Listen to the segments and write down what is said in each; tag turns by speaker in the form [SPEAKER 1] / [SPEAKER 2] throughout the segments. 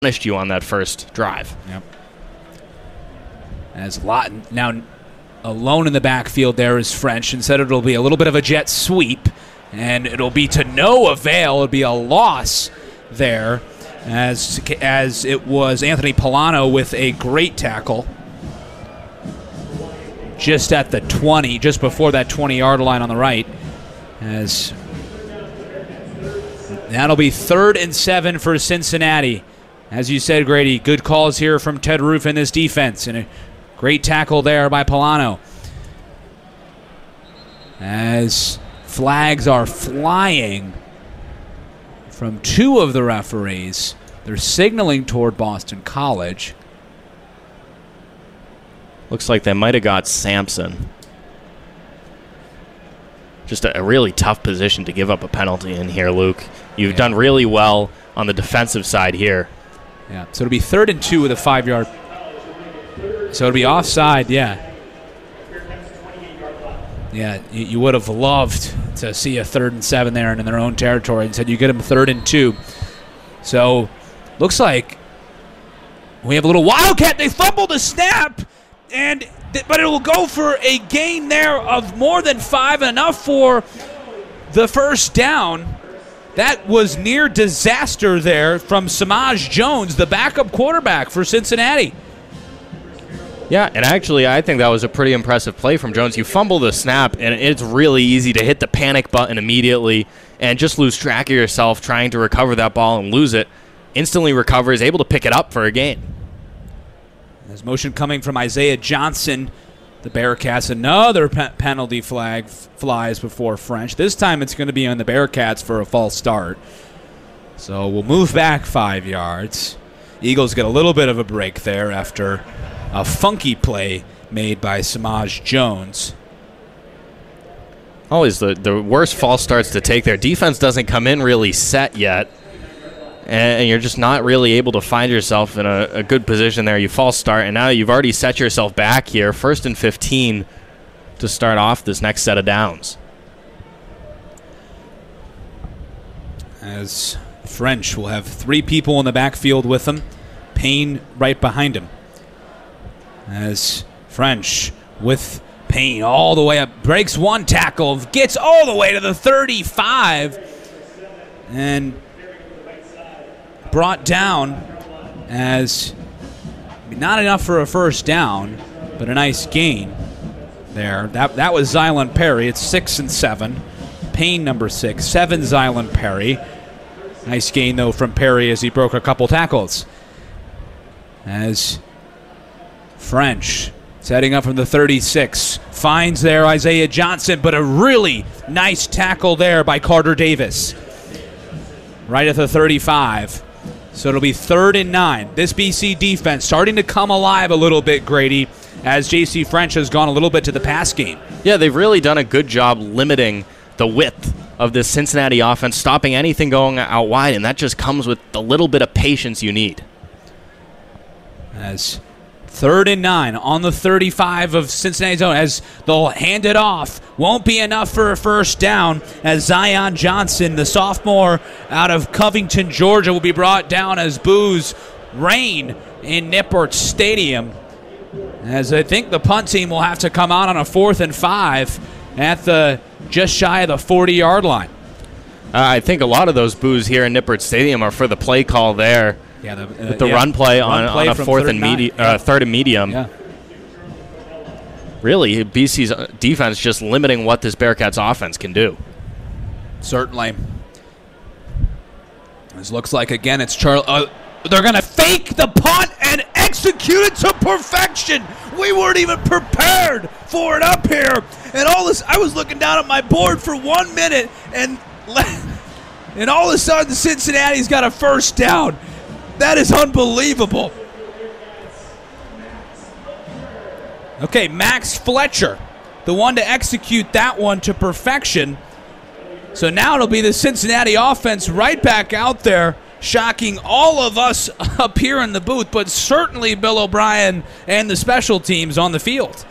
[SPEAKER 1] punished you on that first drive.
[SPEAKER 2] Yep. As Lawton now alone in the backfield there is French. Instead it'll be a little bit of a jet sweep, and it'll be to no avail. It'll be a loss there as it was Anthony Polano with a great tackle just at the 20, just before that 20-yard line on the right. As that'll be 3rd and 7 for Cincinnati. As you said, Grady, good calls here from Ted Roof in this defense, and a great tackle there by Polano. As flags are flying from 2 of the referees, they're signaling toward Boston College.
[SPEAKER 1] Looks like they might have got Sampson. Just a really tough position to give up a penalty in here, Luke. You've done really well on the defensive side here.
[SPEAKER 2] Yeah, so it'll be 3rd and 2 with a 5-yard. So it'll be offside, yeah. Yeah, you would have loved to see a 3rd and 7 there and in their own territory. Instead, you get them 3rd and 2. So looks like we have a little Wildcat. They fumbled the snap, but it will go for a gain there of more than 5, enough for the first down. That was near disaster there from Samaj Jones, the backup quarterback for Cincinnati.
[SPEAKER 1] Yeah, and actually I think that was a pretty impressive play from Jones. You fumble the snap, and it's really easy to hit the panic button immediately and just lose track of yourself trying to recover that ball and lose it. Instantly recovers, able to pick it up for a gain.
[SPEAKER 2] There's motion coming from Isaiah Johnson. The Bearcats, another penalty flag flies before French. This time it's going to be on the Bearcats for a false start. So we'll move back 5 yards. Eagles get a little bit of a break there after a funky play made by Samaj Jones.
[SPEAKER 1] Always the worst false starts to take there. Defense doesn't come in really set yet, and you're just not really able to find yourself in a good position there. You false start, and now you've already set yourself back here. 1st and 15 to start off this next set of downs.
[SPEAKER 2] As French will have 3 people in the backfield with him. Payne right behind him. As French with Payne all the way up. Breaks 1 tackle. Gets all the way to the 35. And brought down as not enough for a first down, but a nice gain there. That was Zylan Perry. It's 6 and 7. Payne number 6. 7 Zylan Perry. Nice gain, though, from Perry as he broke a couple tackles. As French setting up from the 36. Finds there Isaiah Johnson, but a really nice tackle there by Carter Davis. Right at the 35. So it'll be 3rd and 9. This BC defense starting to come alive a little bit, Grady, as J.C. French has gone a little bit to the pass game.
[SPEAKER 1] Yeah, they've really done a good job limiting the width of this Cincinnati offense, stopping anything going out wide, and that just comes with the little bit of patience you need.
[SPEAKER 2] As 3rd and 9 on the 35 of Cincinnati's own, as they'll hand it off. Won't be enough for a first down, as Zion Johnson, the sophomore out of Covington, Georgia, will be brought down as boos rain in Nippert Stadium. As I think the punt team will have to come out on a 4th and 5 at the just shy of the 40-yard line.
[SPEAKER 1] I think a lot of those boos here in Nippert Stadium are for the play call there.
[SPEAKER 2] Yeah,
[SPEAKER 1] with the run play on a 4th and 3rd and medium.
[SPEAKER 2] Yeah.
[SPEAKER 1] Really, BC's defense just limiting what this Bearcats offense can do.
[SPEAKER 2] Certainly. This looks like, again, it's Charlie. They're going to fake the punt and execute it to perfection. We weren't even prepared for it up here. And all this, I was looking down at my board for 1 minute, and all of a sudden Cincinnati's got a first down. That is unbelievable. Okay, Max Fletcher, the one to execute that one to perfection. So now it'll be the Cincinnati offense right back out there, shocking all of us up here in the booth, but certainly Bill O'Brien and the special teams on the field.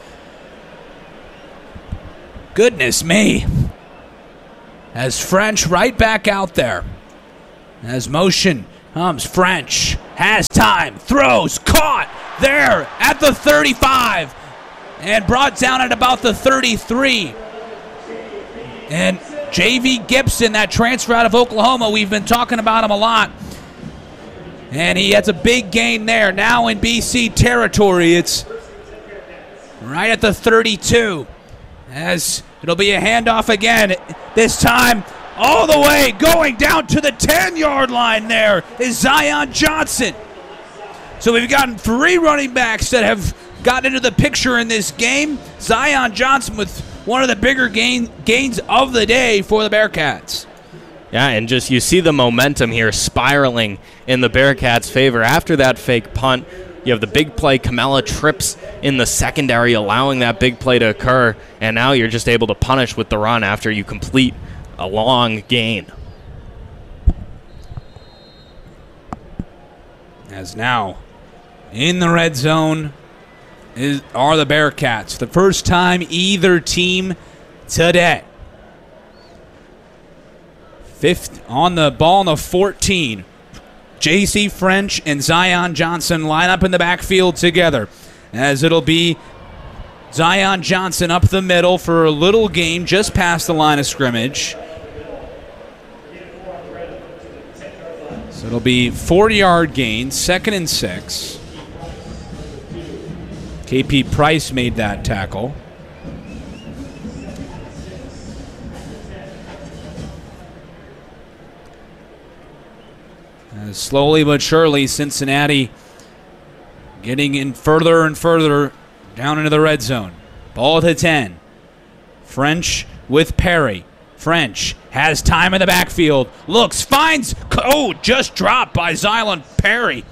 [SPEAKER 2] Goodness me. As French right back out there. As motion Comes French, has time, throws, caught there at the 35, and brought down at about the 33. And JV Gibson, that transfer out of Oklahoma, we've been talking about him a lot. And he has a big gain there. Now in BC territory, it's right at the 32. As it'll be a handoff again. This time, all the way, going down to the 10-yard line there is Zion Johnson. So we've gotten 3 running backs that have gotten into the picture in this game. Zion Johnson with one of the bigger gains of the day for the Bearcats.
[SPEAKER 1] Yeah, and just you see the momentum here spiraling in the Bearcats' favor. After that fake punt, you have the big play. Kamala trips in the secondary, allowing that big play to occur, and now you're just able to punish with the run after you complete a long gain.
[SPEAKER 2] As now in the red zone are the Bearcats. The first time either team today. 5th on the ball on the 14. J.C. French and Zion Johnson line up in the backfield together. As it'll be Zion Johnson up the middle for a little gain just past the line of scrimmage. So it'll be 40-yard gain, 2nd and 6. KP Price made that tackle. As slowly but surely, Cincinnati getting in further and further down into the red zone. Ball to 10. French with Perry. French has time in the backfield. Looks, finds, just dropped by Zylan Perry.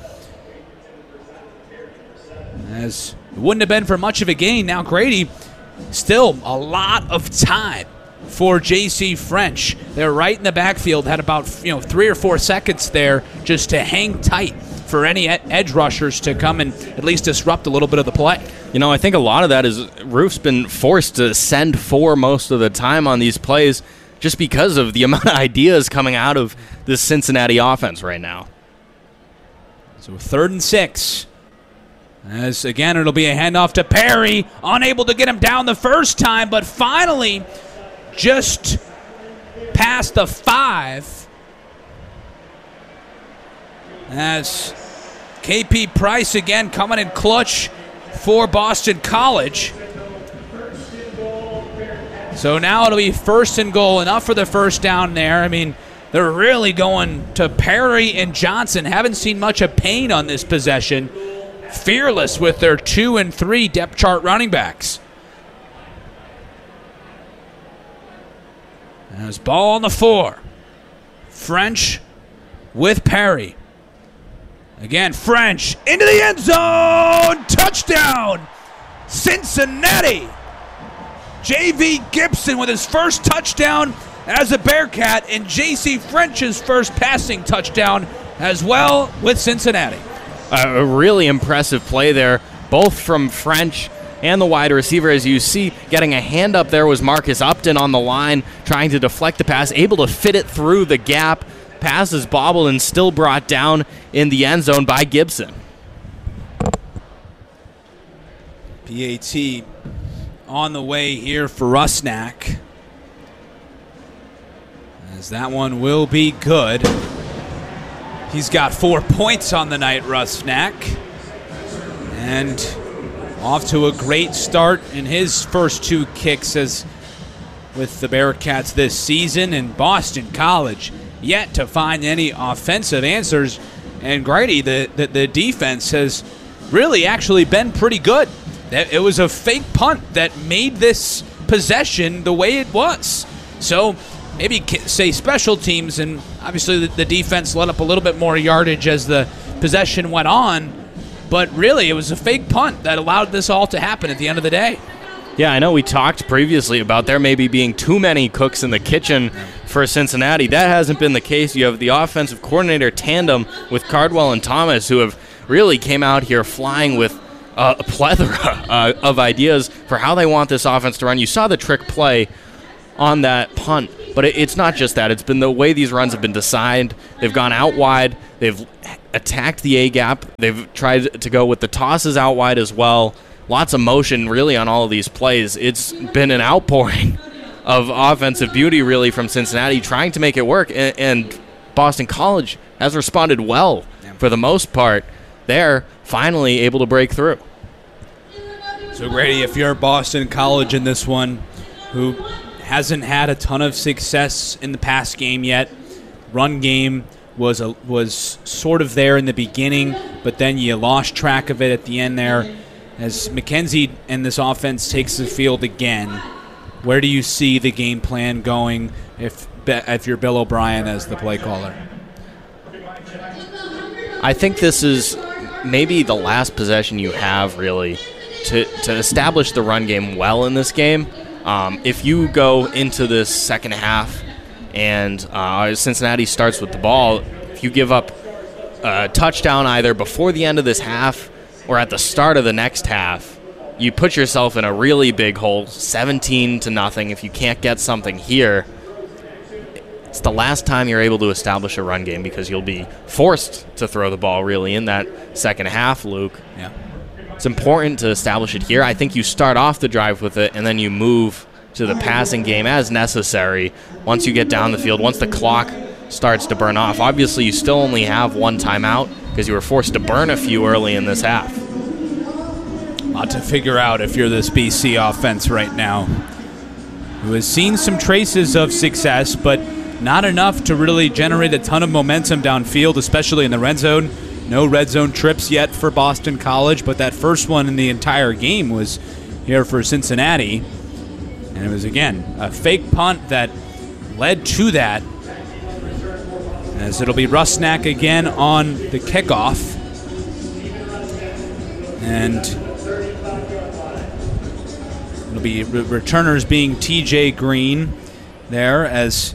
[SPEAKER 2] As it wouldn't have been for much of a gain. Now Grady, still a lot of time for J.C. French. They're right in the backfield, had about 3 or 4 seconds there just to hang tight for any edge rushers to come and at least disrupt a little bit of the play.
[SPEAKER 1] I think a lot of that is Roof's been forced to send 4 most of the time on these plays just because of the amount of ideas coming out of this Cincinnati offense right now.
[SPEAKER 2] So 3rd and 6. As again, it'll be a handoff to Perry. Unable to get him down the first time, but finally just past the 5. As KP Price again coming in clutch for Boston College. So now it'll be 1st and goal. Enough for the first down there. I mean, they're really going to Perry and Johnson. Haven't seen much of Payne on this possession. Fearless with their 2 and 3 depth chart running backs. There's ball on the 4. French with Perry. Again, French into the end zone. Touchdown, Cincinnati. J.V. Gibson with his first touchdown as a Bearcat, and J.C. French's first passing touchdown as well with Cincinnati.
[SPEAKER 1] A really impressive play there, both from French and the wide receiver. As you see, getting a hand up there was Marcus Upton on the line, trying to deflect the pass, able to fit it through the gap. Pass is bobbled and still brought down in the end zone by Gibson.
[SPEAKER 2] PAT on the way here for Rusnak. As that one will be good. He's got 4 points on the night, Rusnak. And off to a great start in his first 2 kicks as with the Bearcats this season. And Boston College yet to find any offensive answers. And Grady, the defense has really actually been pretty good. It was a fake punt that made this possession the way it was. So maybe say special teams, and obviously the defense let up a little bit more yardage as the possession went on. But really, it was a fake punt that allowed this all to happen at the end of the day.
[SPEAKER 1] Yeah, I know we talked previously about there maybe being too many cooks in the kitchen for Cincinnati. That hasn't been the case. You have the offensive coordinator tandem with Cardwell and Thomas, who have really came out here flying with a plethora of ideas for how they want this offense to run. You saw the trick play on that punt But it's not just that. It's been the way these runs have been designed. They've gone out wide. They've attacked the A-gap. They've tried to go with the tosses out wide as well. Lots of motion, really, on all of these plays. It's been an outpouring of offensive beauty, really, from Cincinnati, trying to make it work. And Boston College has responded well for the most part. They're finally able to break through.
[SPEAKER 2] So, Grady, if you're Boston College in this one, who hasn't had a ton of success in the past game yet, run game was sort of there in the beginning, but then you lost track of it at the end there. As McKenzie and this offense takes the field again, where do you see the game plan going if you're Bill O'Brien as the play caller?
[SPEAKER 1] I think this is maybe the last possession you have, really, to establish the run game well in this game. If you go into this second half and Cincinnati starts with the ball, if you give up a touchdown either before the end of this half or at the start of the next half, you put yourself in a really big hole, 17-0. If you can't get something here, it's the last time you're able to establish a run game because you'll be forced to throw the ball really in that second half, Luke.
[SPEAKER 2] Yeah.
[SPEAKER 1] It's important to establish it here. I think you start off the drive with it, and then you move to the passing game as necessary once you get down the field, once the clock starts to burn off. Obviously, you still only have one timeout because you were forced to burn a few early in this half.
[SPEAKER 2] A lot to figure out if you're this BC offense right now, who has seen some traces of success, but not enough to really generate a ton of momentum downfield, especially in the red zone. No red zone trips yet for Boston College, but that first one in the entire game was here for Cincinnati. And it was, again, a fake punt that led to that, as it'll be Rusnak again on the kickoff. And it'll be returners being TJ Green there, as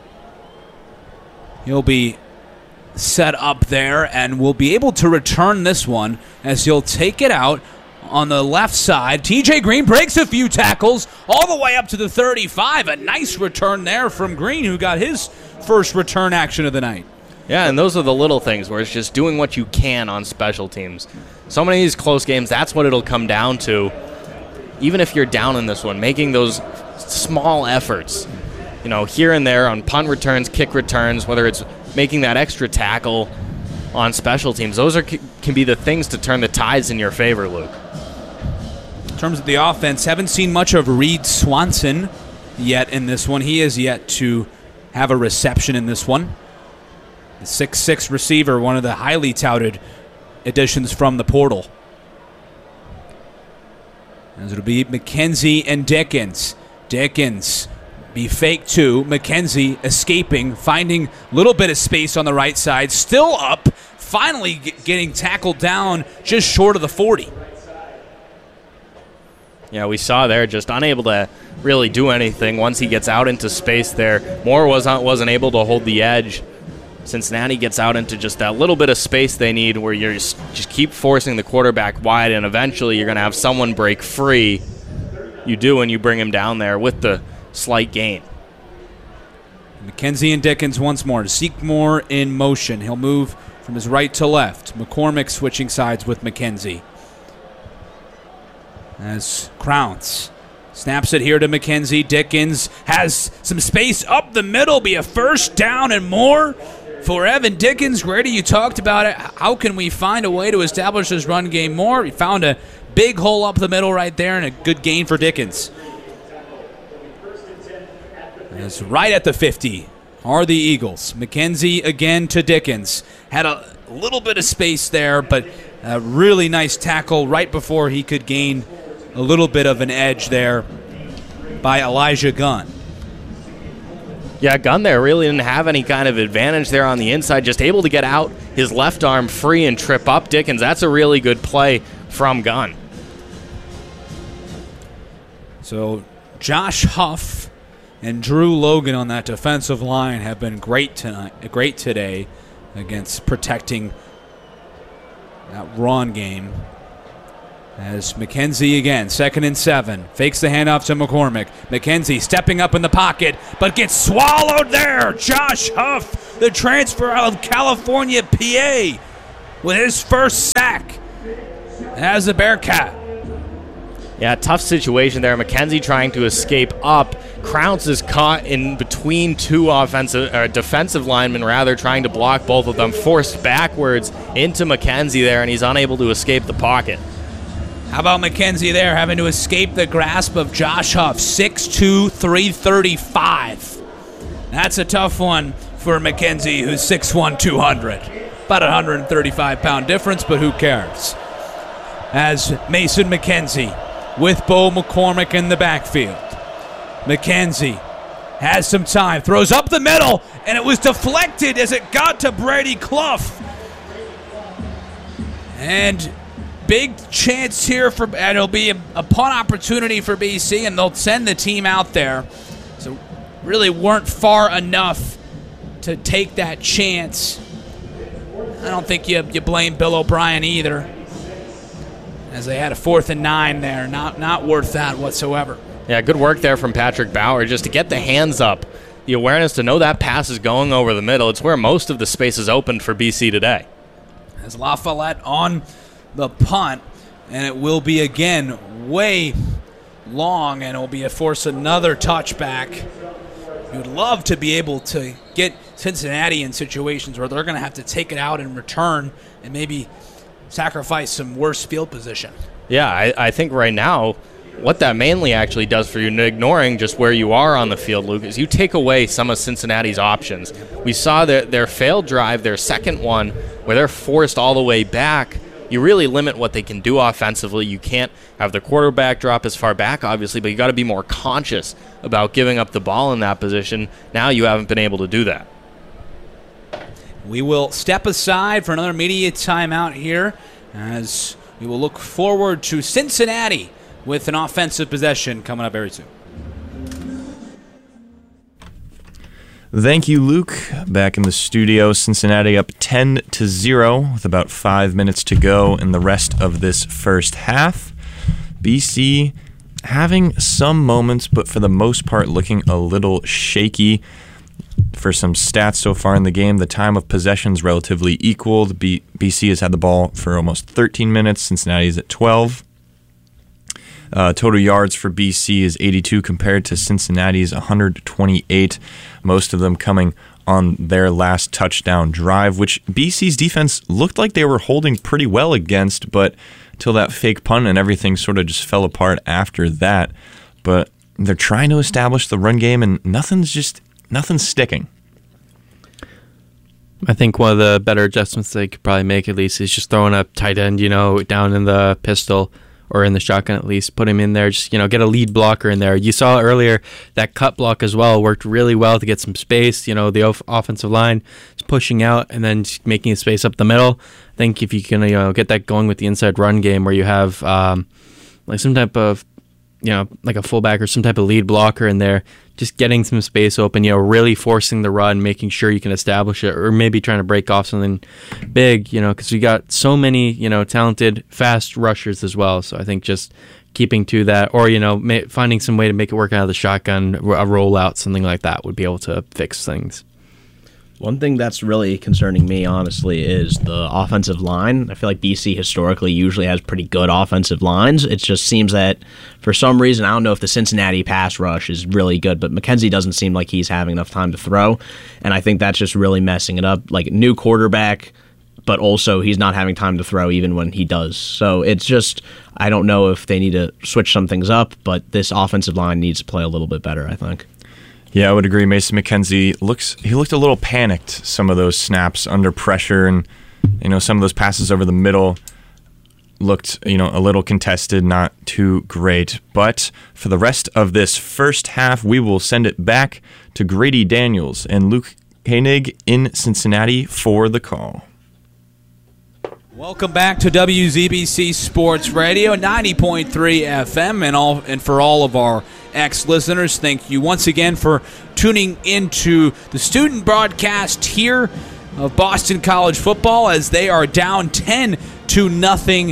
[SPEAKER 2] he'll be set up there and will be able to return this one as he'll take it out on the left side. TJ Green breaks a few tackles all the way up to the 35. A nice return there from Green, who got his first return action of the night.
[SPEAKER 1] Yeah, and those are the little things where it's just doing what you can on special teams. So many of these close games, that's what it'll come down to. Even if you're down in this one, making those small efforts, here and there on punt returns, kick returns, whether it's making that extra tackle on special teams. Those can be the things to turn the tides in your favor, Luke.
[SPEAKER 2] In terms of the offense, haven't seen much of Reed Swanson yet in this one. He is yet to have a reception in this one. The 6'6" receiver, one of the highly touted additions from the portal. As it'll be McKenzie and Dickens. Dickens be fake to McKenzie, escaping, finding a little bit of space on the right side, still up, finally getting tackled down just short of the 40.
[SPEAKER 1] Yeah, we saw there, just unable to really do anything once he gets out into space there. Moore wasn't able to hold the edge. Cincinnati gets out into just that little bit of space they need where you just keep forcing the quarterback wide, and eventually you're going to have someone break free. You do, and you bring him down there with the slight gain.
[SPEAKER 2] McKenzie and Dickens once more. Seekmore in motion. He'll move from his right to left. McCormick switching sides with McKenzie. As Crounce snaps it here to McKenzie. Dickens has some space up the middle. Be a first down and more for Evan Dickens. Grady, you talked about it. How can we find a way to establish this run game more? He found a big hole up the middle right there and a good gain for Dickens. It's right at the 50 are the Eagles. McKenzie again to Dickens. Had a little bit of space there, but a really nice tackle right before he could gain a little bit of an edge there by Elijah Gunn.
[SPEAKER 1] Yeah, Gunn there really didn't have any kind of advantage there on the inside, just able to get out his left arm free and trip up Dickens. That's a really good play from Gunn.
[SPEAKER 2] So Josh Huff and Drew Logan on that defensive line have been great today against protecting that run game. As McKenzie again, 2nd and 7, fakes the handoff to McCormick. McKenzie stepping up in the pocket, but gets swallowed there. Josh Huff, the transfer out of California, PA, with his first sack as a Bearcat.
[SPEAKER 1] Yeah, tough situation there. McKenzie trying to escape up. Krause is caught in between two defensive linemen, rather, trying to block both of them. Forced backwards into McKenzie there, and he's unable to escape the pocket.
[SPEAKER 2] How about McKenzie there having to escape the grasp of Josh Huff, 6'2", 335. That's a tough one for McKenzie, who's 6'1", 200. About a 135-pound difference, but who cares? As Mason McKenzie with Bo McCormick in the backfield. McKenzie has some time, throws up the middle, and it was deflected as it got to Brady Clough. And big chance here and it'll be a punt opportunity for BC, and they'll send the team out there. So really weren't far enough to take that chance. I don't think you blame Bill O'Brien either, as they had a 4th and 9 there. Not worth that whatsoever.
[SPEAKER 1] Yeah, good work there from Patrick Bauer just to get the hands up, the awareness to know that pass is going over the middle. It's where most of the space is open for BC today.
[SPEAKER 2] As La Follette on the punt, and it will be again way long, and it will be a force another touchback. You'd love to be able to get Cincinnati in situations where they're going to have to take it out and return and maybe sacrifice some worse field position.
[SPEAKER 1] Yeah, I think right now what that mainly actually does for you, ignoring just where you are on the field, Luke, is you take away some of Cincinnati's options. We saw their failed drive, their second one, where they're forced all the way back. You really limit what they can do offensively. You can't have the quarterback drop as far back, obviously, but you got to be more conscious about giving up the ball in that position. Now you haven't been able to do that.
[SPEAKER 2] We will step aside for another media timeout here as we will look forward to Cincinnati with an offensive possession coming up very soon.
[SPEAKER 3] Thank you, Luke. Back in the studio, Cincinnati up 10-0 with about 5 minutes to go in the rest of this first half. BC having some moments, but for the most part looking a little shaky. For some stats so far in the game, the time of possession is relatively equal. BC has had the ball for almost 13 minutes. Cincinnati is at 12. Total yards for BC is 82 compared to Cincinnati's 128, most of them coming on their last touchdown drive, which BC's defense looked like they were holding pretty well against, but till that fake punt and everything sort of just fell apart after that. But they're trying to establish the run game, and nothing's sticking.
[SPEAKER 4] I think one of the better adjustments they could probably make, at least, is just throwing a tight end, down in the pistol or in the shotgun, at least. Put him in there, just, get a lead blocker in there. You saw earlier that cut block as well worked really well to get some space. The offensive line is pushing out and then just making a space up the middle. I think if you can, get that going with the inside run game where you have like some type of, like a fullback or some type of lead blocker in there, just getting some space open, really forcing the run, making sure you can establish it, or maybe trying to break off something big, because we got so many, talented, fast rushers as well. So I think just keeping to that, or, finding some way to make it work out of the shotgun, a rollout, something like that would be able to fix things.
[SPEAKER 5] One thing that's really concerning me, honestly, is the offensive line. I feel like BC historically usually has pretty good offensive lines. It just seems that for some reason, I don't know if the Cincinnati pass rush is really good, but McKenzie doesn't seem like he's having enough time to throw, and I think that's just really messing it up. Like, new quarterback, but also he's not having time to throw even when he does. So it's just, I don't know if they need to switch some things up, but this offensive line needs to play a little bit better, I think.
[SPEAKER 3] Yeah, I would agree. Mason McKenzie looked a little panicked some of those snaps under pressure, and some of those passes over the middle looked a little contested, not too great. But for the rest of this first half, we will send it back to Grady Daniels and Luke Koenig in Cincinnati for the call.
[SPEAKER 2] Welcome back to WZBC Sports Radio, 90.3 FM, and for all of our ex-listeners, thank you once again for tuning into the student broadcast here of Boston College football as they are down 10-0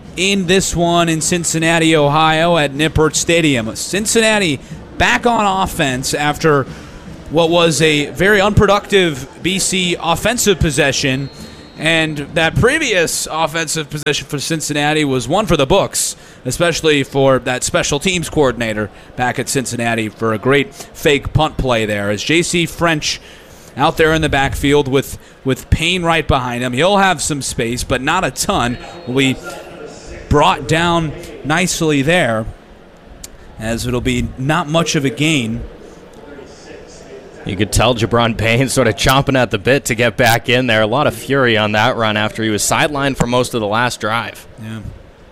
[SPEAKER 2] in this one in Cincinnati, Ohio at Nippert Stadium. Cincinnati back on offense after what was a very unproductive BC offensive possession. And that previous offensive possession for Cincinnati was one for the books, especially for that special teams coordinator back at Cincinnati for a great fake punt play there. As J.C. French out there in the backfield with Payne right behind him. He'll have some space, but not a ton. Will be brought down nicely there, as it'll be not much of a gain.
[SPEAKER 1] You could tell Jabron Payne sort of chomping at the bit to get back in there. A lot of fury on that run after he was sidelined for most of the last drive.
[SPEAKER 2] Yeah.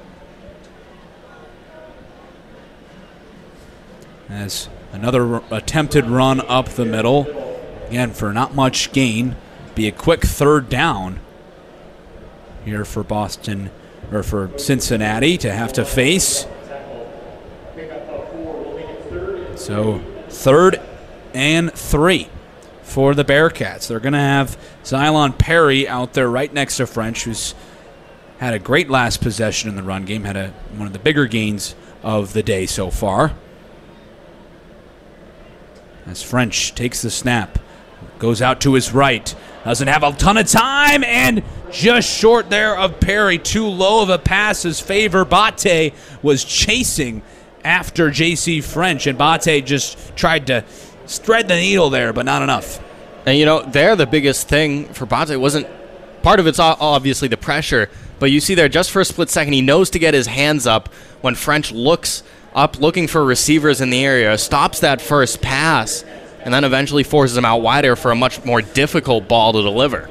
[SPEAKER 2] As another attempted run up the middle, again for not much gain, be a quick third down here for Boston, or for Cincinnati to have to face. So 3rd and 3 for the Bearcats. They're going to have Xylon Perry out there right next to French, who's had a great last possession in the run game, had one of the bigger gains of the day so far. As French takes the snap, goes out to his right, doesn't have a ton of time, and just short there of Perry. Too low of a pass as Favor Bate was chasing after J.C. French, and Bate just tried to thread the needle there, but not enough.
[SPEAKER 1] And, there the biggest thing for Bate wasn't, part of it's obviously the pressure, but you see there just for a split second, he knows to get his hands up when French looks up looking for receivers in the area, stops that first pass, and then eventually forces him out wider for a much more difficult ball to deliver.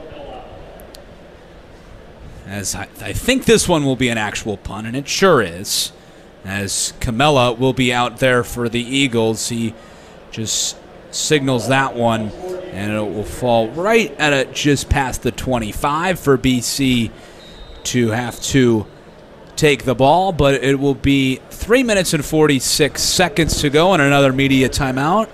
[SPEAKER 2] As I think this one will be an actual punt, and it sure is, as Camella will be out there for the Eagles. He just signals that one, and it will fall right at just past the 25 for BC to have to take the ball, but it will be 3 minutes and 46 seconds to go and another media timeout.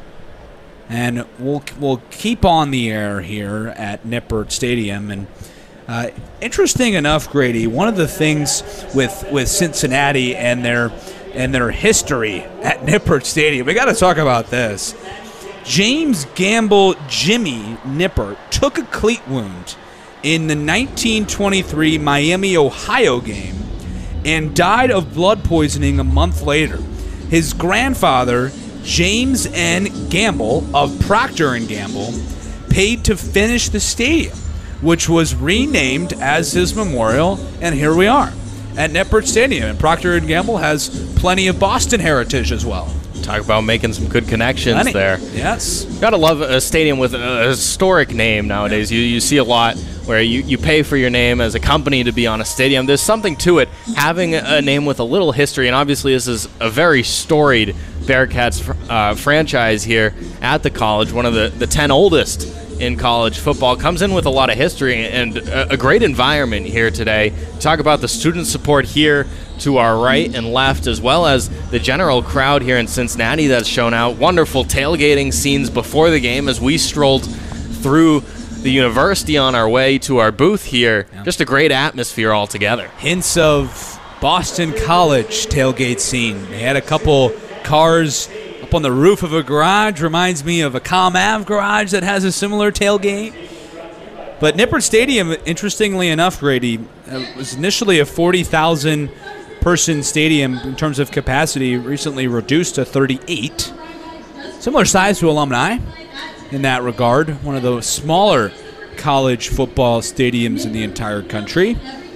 [SPEAKER 2] And we'll keep on the air here at Nippert Stadium. And interesting enough, Grady, one of the things with Cincinnati and their history at Nippert Stadium, we got to talk about this. James Gamble Jimmy Nippert took a cleat wound in the 1923 Miami, Ohio game and died of blood poisoning a month later. His grandfather, James N. Gamble of Procter & Gamble, paid to finish the stadium, which was renamed as his memorial, and here we are at Nippert Stadium. And Procter & Gamble has plenty of Boston heritage as well.
[SPEAKER 1] Talk about making some good connections there.
[SPEAKER 2] Yes.
[SPEAKER 1] Gotta love a stadium with a historic name nowadays. You see a lot where you pay for your name as a company to be on a stadium. There's something to it, having a name with a little history, and obviously this is a very storied Bearcats franchise here at the college, one of the 10 oldest in college football. Comes in with a lot of history and a great environment here today. Talk about the student support here to our right and left, as well as the general crowd here in Cincinnati that's shown out. Wonderful tailgating scenes before the game as we strolled through the university on our way to our booth here. Yeah. Just a great atmosphere altogether.
[SPEAKER 2] Hints of Boston College tailgate scene. They had a couple cars up on the roof of a garage. Reminds me of a ComAv garage that has a similar tailgate. But Nippert Stadium, interestingly enough, Grady, was initially a 40,000-person stadium in terms of capacity, recently reduced to 38. Similar size to Alumni in that regard. One of the smaller college football stadiums in the entire country.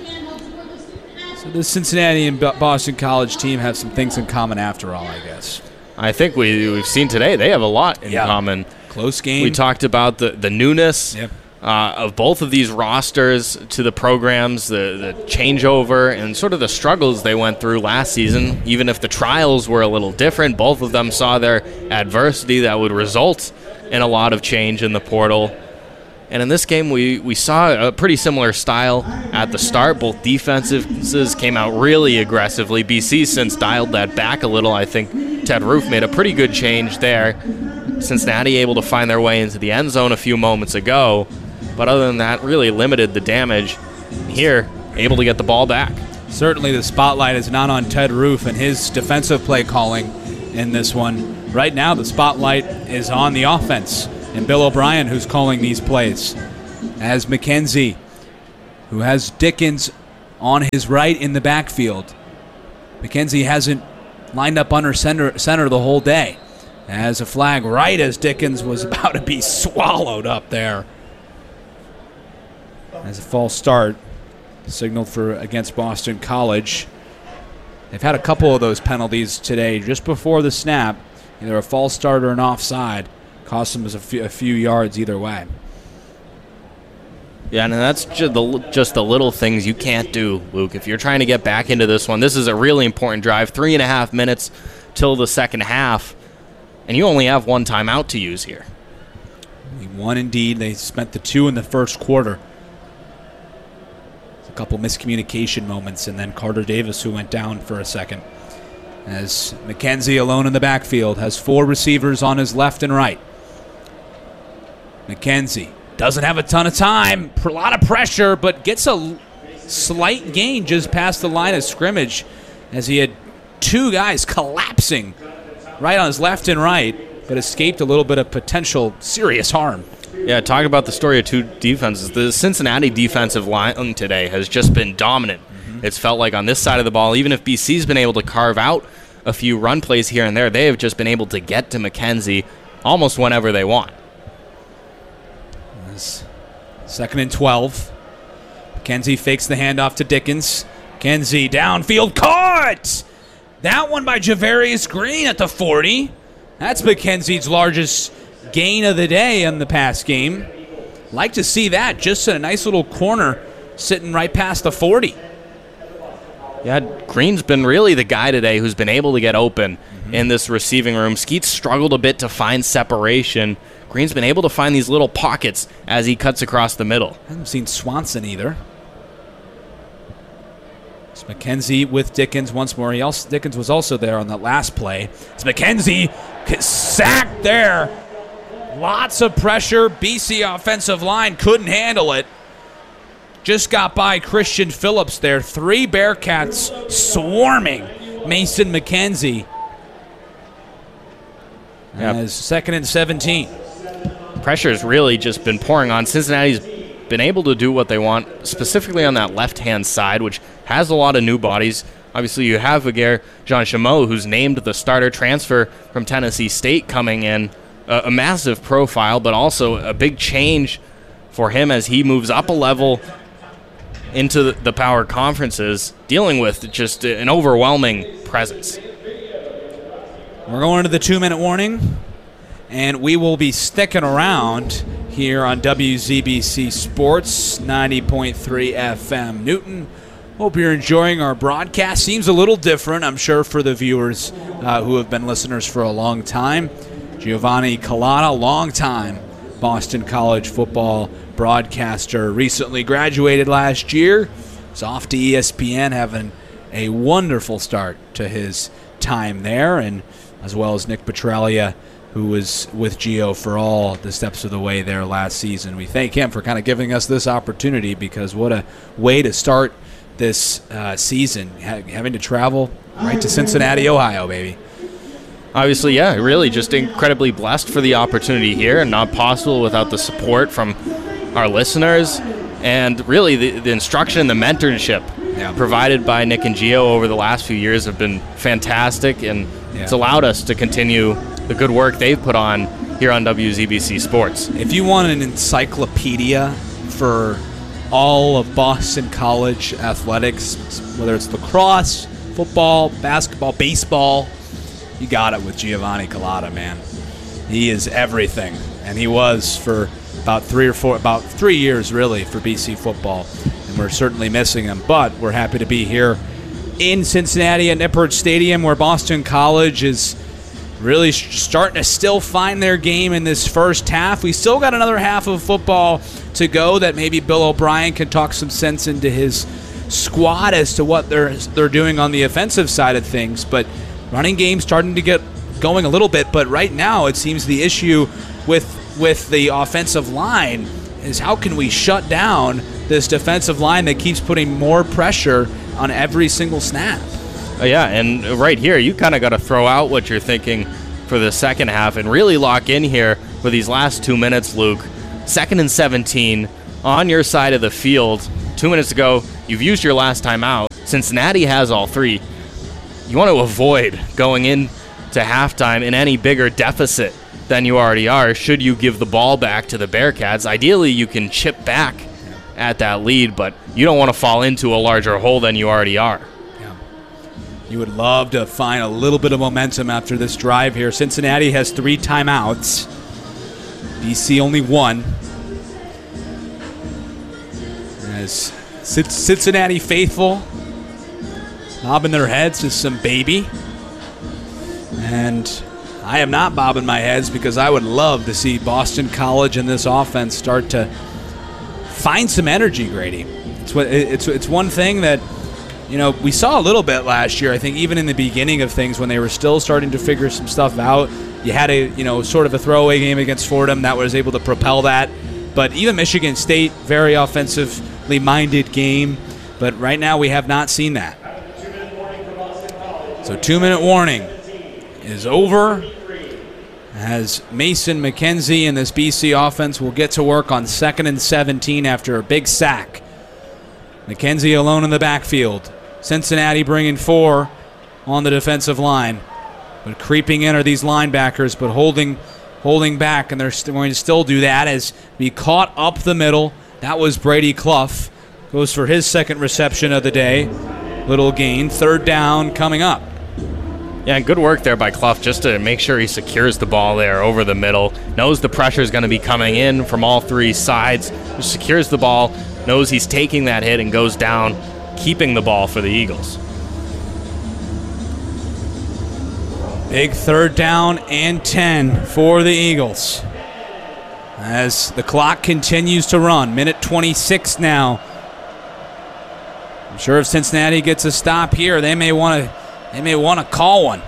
[SPEAKER 2] So the Cincinnati and Boston College team have some things in common after all, I guess.
[SPEAKER 1] I think we've seen today they have a lot in common.
[SPEAKER 2] Close game.
[SPEAKER 1] We talked about the newness of both of these rosters to the programs, the changeover, and sort of the struggles they went through last season. Even if the trials were a little different, both of them saw their adversity that would result in a lot of change in the portal. And in this game, we saw a pretty similar style at the start. Both defenses came out really aggressively. BC since dialed that back a little. I think Ted Roof made a pretty good change there. Cincinnati able to find their way into the end zone a few moments ago. But other than that, really limited the damage. Here, able to get the ball back.
[SPEAKER 2] Certainly the spotlight is not on Ted Roof and his defensive play calling in this one. Right now the spotlight is on the offense and Bill O'Brien, who's calling these plays, as McKenzie, who has Dickens on his right in the backfield. McKenzie hasn't lined up under center the whole day. As a flag right as Dickens was about to be swallowed up there. As a false start signaled for against Boston College. They've had a couple of those penalties today just before the snap. Either a false start or an offside. Cost them a few yards either way.
[SPEAKER 1] Yeah, and that's just the little things you can't do, Luke. If you're trying to get back into this one, this is a really important drive. 3.5 minutes till the second half, and you only have one timeout to use here.
[SPEAKER 2] Only one indeed. They spent the 2 in the first quarter. A couple miscommunication moments, and then Carter Davis, who went down for a second. As McKenzie alone in the backfield, has 4 receivers on his left and right. McKenzie doesn't have a ton of time, a lot of pressure, but gets a slight gain just past the line of scrimmage as he had 2 guys collapsing right on his left and right, but escaped a little bit of potential serious harm.
[SPEAKER 1] Yeah, talk about the story of 2 defenses. The Cincinnati defensive line today has just been dominant. It's felt like on this side of the ball, even if BC's been able to carve out a few run plays here and there, they have just been able to get to McKenzie almost whenever they want.
[SPEAKER 2] 2nd and 12. McKenzie fakes the handoff to Dickens. McKenzie downfield, caught! That one by Javarius Green at the 40. That's McKenzie's largest gain of the day in the pass game. Like to see that, just in a nice little corner sitting right past the 40.
[SPEAKER 1] Yeah, Green's been really the guy today who's been able to get open in this receiving room. Skeets struggled a bit to find separation. Green's been able to find these little pockets as he cuts across the middle.
[SPEAKER 2] I haven't seen Swanson either. It's McKenzie with Dickens once more. Dickens was also there on that last play. It's McKenzie sacked there. Lots of pressure. BC offensive line couldn't handle it. Just got by Christian Phillips there. 3 Bearcats swarming Mason McKenzie. As 2nd and 17.
[SPEAKER 1] Pressure's really just been pouring on. Cincinnati's been able to do what they want, specifically on that left-hand side, which has a lot of new bodies. Obviously, you have Viguer Jean-Chameau, who's named the starter, transfer from Tennessee State, coming in. A massive profile, but also a big change for him as he moves up a level into the power conferences, dealing with just an overwhelming presence.
[SPEAKER 2] We're going to the 2-minute warning, and we will be sticking around here on WZBC Sports 90.3 FM Newton. Hope you're enjoying our broadcast. Seems a little different, I'm sure, for the viewers who have been listeners for a long time. Giovanni Collada, long-time Boston College football broadcaster, recently graduated last year. He's off to ESPN, having a wonderful start to his time there, and as well as Nick Petralia, who was with Gio for all the steps of the way there last season. We thank him for kind of giving us this opportunity, because what a way to start this season, having to travel right to Cincinnati, Ohio, baby.
[SPEAKER 1] Obviously, yeah, really just incredibly blessed for the opportunity here, and not possible without the support from our listeners, and really the instruction and the mentorship provided by Nick and Gio over the last few years have been fantastic, and it's allowed us to continue the good work they've put on here on WZBC Sports.
[SPEAKER 2] If you want an encyclopedia for all of Boston College athletics, whether it's lacrosse, football, basketball, baseball, you got it with Giovanni Collada, man. He is everything, and he was for about 3 years, really, for BC football, and we're certainly missing him. But we're happy to be here in Cincinnati at Nippert Stadium, where Boston College is really starting to still find their game in this first half. We still got another half of football to go that maybe Bill O'Brien can talk some sense into his squad as to what they're doing on the offensive side of things, but running game starting to get going a little bit. But right now it seems the issue with the offensive line is how can we shut down this defensive line that keeps putting more pressure on every single snap.
[SPEAKER 1] Yeah, and right here, you kind of got to throw out what you're thinking for the second half and really lock in here for these last 2 minutes, Luke. 2nd and 17 on your side of the field. 2 minutes ago, you've used your last timeout. Cincinnati has all three. You want to avoid going into halftime in any bigger deficit than you already are should you give the ball back to the Bearcats. Ideally, you can chip back at that lead, but you don't want to fall into a larger hole than you already are.
[SPEAKER 2] You would love to find a little bit of momentum after this drive here. Cincinnati has 3 timeouts. BC only 1. As Cincinnati faithful bobbing their heads as some baby. And I am not bobbing my heads because I would love to see Boston College and this offense start to find some energy, Grady. It's one thing that, you know, we saw a little bit last year, I think, even in the beginning of things when they were still starting to figure some stuff out. You had sort of a throwaway game against Fordham that was able to propel that. But even Michigan State, very offensively minded game. But right now we have not seen that. So 2-minute warning is over as Mason McKenzie and this BC offense will get to work on 2nd and 17 after a big sack. McKenzie alone in the backfield. Cincinnati bringing 4 on the defensive line. But creeping in are these linebackers, but holding back, and they're going to still do that as we caught up the middle. That was Brady Clough. Goes for his 2nd reception of the day. Little gain. 3rd down coming up.
[SPEAKER 1] Yeah, good work there by Clough just to make sure he secures the ball there over the middle. Knows the pressure is going to be coming in from all 3 sides. Just secures the ball. Knows he's taking that hit and goes down, keeping the ball for the Eagles.
[SPEAKER 2] Big 3rd down and 10 for the Eagles. As the clock continues to run. Minute 26 now. I'm sure if Cincinnati gets a stop here, they may want to call one.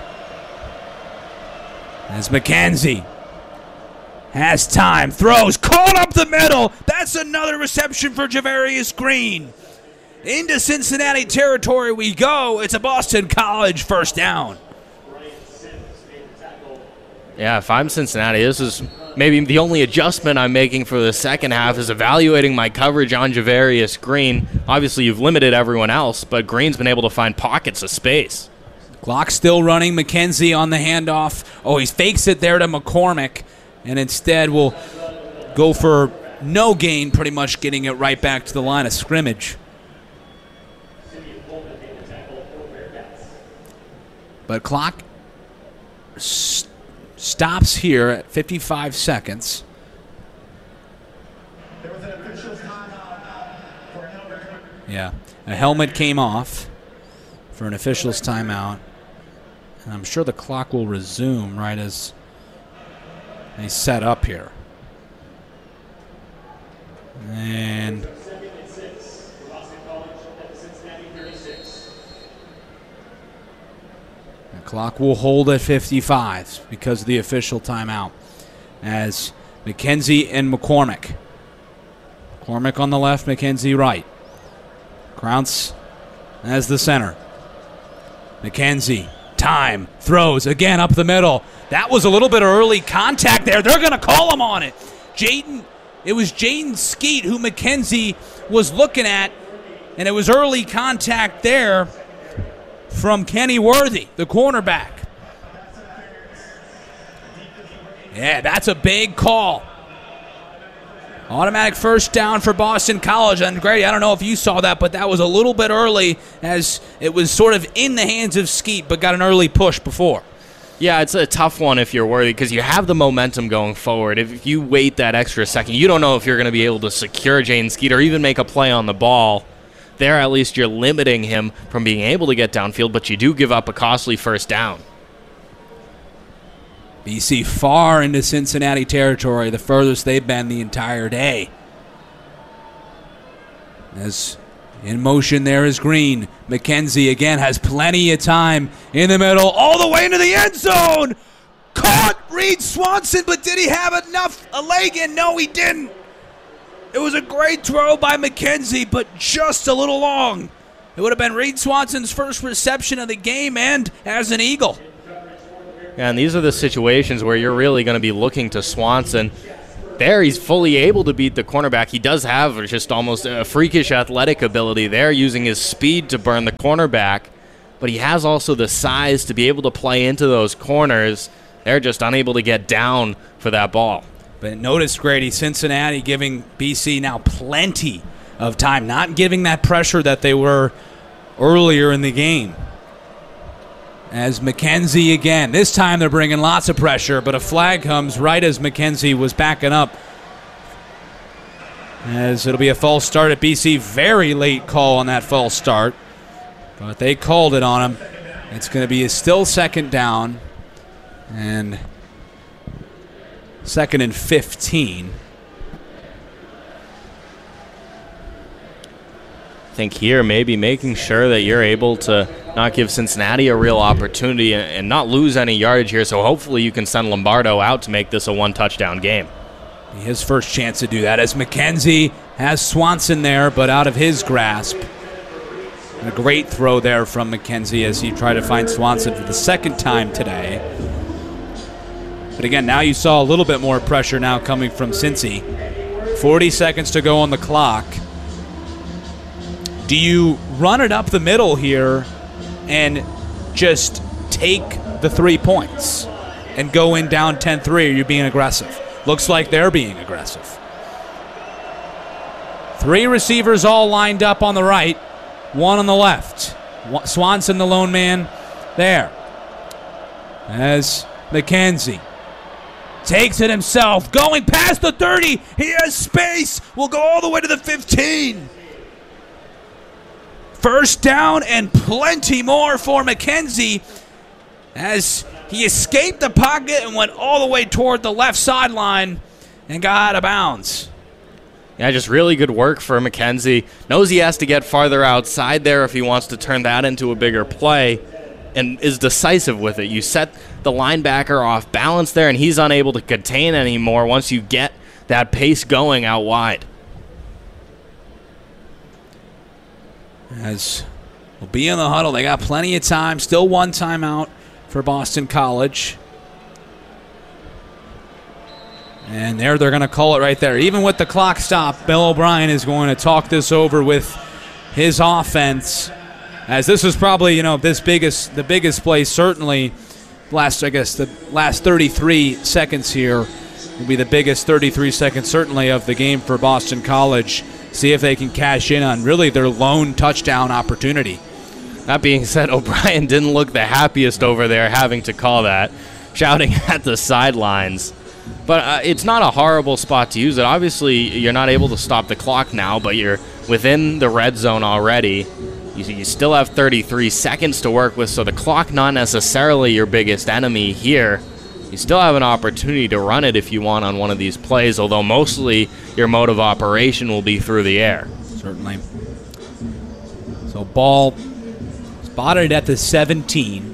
[SPEAKER 2] As McKenzie has time, throws, caught up the middle. That's another reception for Javarius Green. Into Cincinnati territory we go. It's a Boston College 1st down.
[SPEAKER 1] Yeah, if I'm Cincinnati, this is maybe the only adjustment I'm making for the second half is evaluating my coverage on Javarius Green. Obviously, you've limited everyone else, but Green's been able to find pockets of space.
[SPEAKER 2] Clock still running. McKenzie on the handoff. Oh, he fakes it there to McCormick, and instead will go for no gain, pretty much getting it right back to the line of scrimmage. But clock stops here at 55 seconds. Yeah, a helmet came off for an official's timeout. And I'm sure the clock will resume right as they set up here. And the clock will hold at 55 because of the official timeout. As McKenzie and McCormick. McCormick on the left, McKenzie right. Krauts as the center. McKenzie, time, throws again up the middle. That was a little bit of early contact there. They're going to call him on it. It was Jaden Skeet who McKenzie was looking at, and it was early contact there from Kenny Worthy, the cornerback. Yeah, that's a big call. Automatic 1st down for Boston College. And Grady, I don't know if you saw that, but that was a little bit early as it was sort of in the hands of Skeet, but got an early push before.
[SPEAKER 1] Yeah, it's a tough one if you're Worthy because you have the momentum going forward. If you wait that extra second, you don't know if you're going to be able to secure Jaden Skeet or even make a play on the ball. There, at least you're limiting him from being able to get downfield, but you do give up a costly 1st down.
[SPEAKER 2] BC far into Cincinnati territory, the furthest they've been the entire day. As in motion there is Green. McKenzie again has plenty of time in the middle, all the way into the end zone. Caught Reed Swanson, but did he have a leg in? No, he didn't. It was a great throw by McKenzie, but just a little long. It would have been Reed Swanson's first reception of the game and as an Eagle.
[SPEAKER 1] Yeah, and these are the situations where you're really going to be looking to Swanson. There, he's fully able to beat the cornerback. He does have just almost a freakish athletic ability there, using his speed to burn the cornerback. But he has also the size to be able to play into those corners. They're just unable to get down for that ball.
[SPEAKER 2] But notice, Grady, Cincinnati giving BC now plenty of time, not giving that pressure that they were earlier in the game. As McKenzie again. This time they're bringing lots of pressure, but a flag comes right as McKenzie was backing up. As it'll be a false start at BC. Very late call on that false start. But they called it on him. It's going to be a still second down. And 2nd and 15.
[SPEAKER 1] I think here maybe making sure that you're able to not give Cincinnati a real opportunity and not lose any yardage here, so hopefully you can send Lombardo out to make this a one-touchdown game.
[SPEAKER 2] His first chance to do that as McKenzie has Swanson there, but out of his grasp. And a great throw there from McKenzie as he tried to find Swanson for the second time today. But again, now you saw a little bit more pressure now coming from Cincy. 40 seconds to go on the clock. Do you run it up the middle here and just take the 3 points and go in down 10-3, or are you being aggressive? Looks like they're being aggressive. 3 receivers all lined up on the right, 1 on the left. Swanson, the lone man, there. As McKenzie takes it himself, going past the 30. He has space. Will go all the way to the 15. First down and plenty more for McKenzie as he escaped the pocket and went all the way toward the left sideline and got out of bounds.
[SPEAKER 1] Yeah, just really good work for McKenzie. Knows he has to get farther outside there if he wants to turn that into a bigger play, and is decisive with it. You set the linebacker off balance there, and he's unable to contain anymore once you get that pace going out wide.
[SPEAKER 2] As we'll be in the huddle, they got plenty of time. Still 1 timeout for Boston College. And there they're going to call it right there. Even with the clock stop, Bill O'Brien is going to talk this over with his offense. As this is probably, the biggest play certainly. The last 33 seconds here will be the biggest 33 seconds certainly of the game for Boston College. See if they can cash in on really their lone touchdown opportunity.
[SPEAKER 1] That being said, O'Brien didn't look the happiest over there having to call that, shouting at the sidelines. But it's not a horrible spot to use it. Obviously, you're not able to stop the clock now, but you're within the red zone already. You still have 33 seconds to work with, so the clock not necessarily your biggest enemy here. You still have an opportunity to run it if you want on one of these plays, although mostly your mode of operation will be through the air.
[SPEAKER 2] Certainly. So ball spotted at the 17.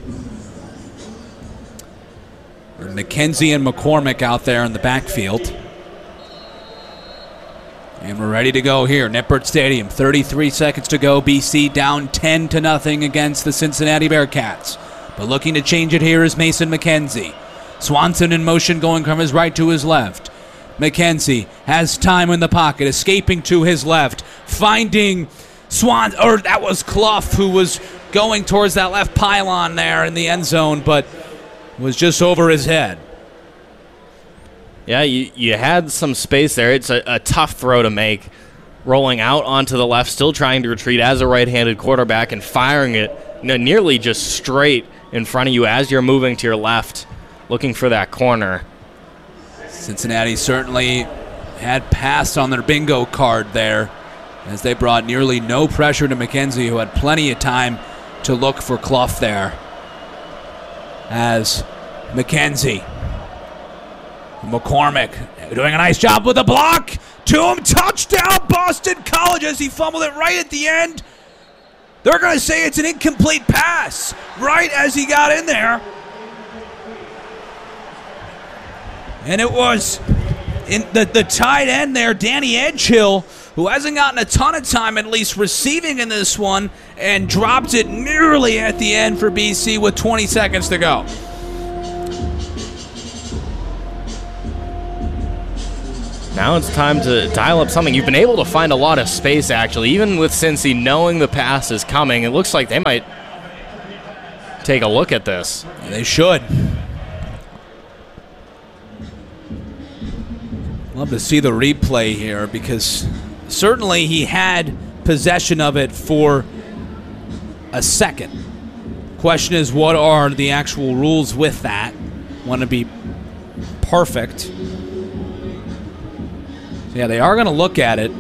[SPEAKER 2] McKenzie and McCormick out there in the backfield. And we're ready to go here. Nippert Stadium, 33 seconds to go. BC down 10-0 against the Cincinnati Bearcats. But looking to change it here is Mason McKenzie. Swanson in motion going from his right to his left. McKenzie has time in the pocket, escaping to his left, finding that was Clough who was going towards that left pylon there in the end zone, but was just over his head.
[SPEAKER 1] Yeah, you had some space there. It's a tough throw to make. Rolling out onto the left, still trying to retreat as a right-handed quarterback and firing it nearly just straight in front of you as you're moving to your left, looking for that corner.
[SPEAKER 2] Cincinnati certainly had pass on their bingo card there as they brought nearly no pressure to McKenzie, who had plenty of time to look for Clough there. As McKenzie, McCormick doing a nice job with the block. To him, touchdown Boston College as he fumbled it right at the end. They're going to say it's an incomplete pass right as he got in there. And it was in the tight end there, Danny Edgehill, who hasn't gotten a ton of time, at least receiving in this one, and dropped it nearly at the end for BC with 20 seconds to go.
[SPEAKER 1] Now it's time to dial up something. You've been able to find a lot of space, actually. Even with Cincy knowing the pass is coming, it looks like they might take a look at this.
[SPEAKER 2] They should. Love to see the replay here because certainly he had possession of it for a second. Question is, what are the actual rules with that? Want to be perfect. Yeah, they are going to look at it.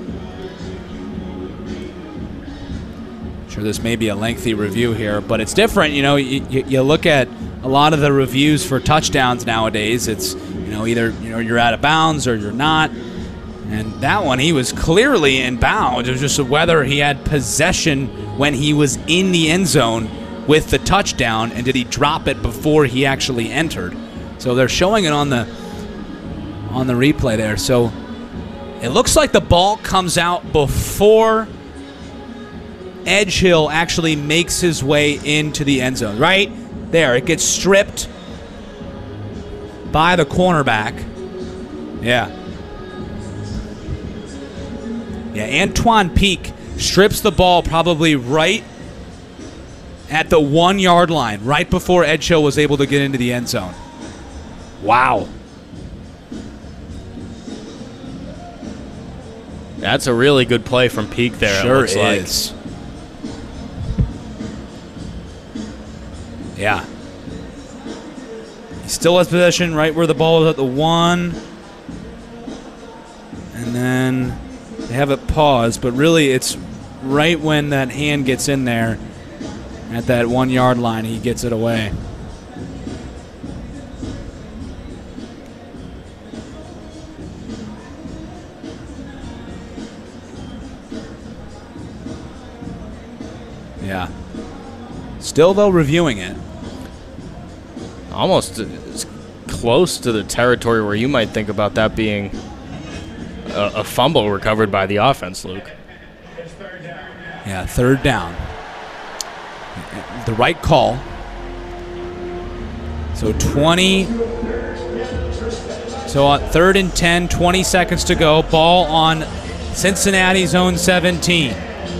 [SPEAKER 2] Sure, this may be a lengthy review here, but it's different. You know, you look at a lot of the reviews for touchdowns nowadays. It's, either you're out of bounds or you're not. And that one, he was clearly in bounds. It was just whether he had possession when he was in the end zone with the touchdown, and did he drop it before he actually entered. So they're showing it on the replay there. So it looks like the ball comes out before Edgehill actually makes his way into the end zone. Right there, it gets stripped by the cornerback. Yeah, Antoine Peak strips the ball probably right at the 1 yard line, right before Edgehill was able to get into the end zone. Wow.
[SPEAKER 1] That's a really good play from Peak there.
[SPEAKER 2] Sure
[SPEAKER 1] it looks
[SPEAKER 2] is.
[SPEAKER 1] Like.
[SPEAKER 2] Yeah. He still has possession right where the ball was at the 1. And then they have it paused, but really it's right when that hand gets in there at that 1 yard line, he gets it away. Yeah. Still, though, reviewing it.
[SPEAKER 1] Almost as close to the territory where you might think about that being a fumble recovered by the offense, Luke.
[SPEAKER 2] Yeah, third down. The right call. So 20. So on 3rd and 10, 20 seconds to go. Ball on Cincinnati's own 17.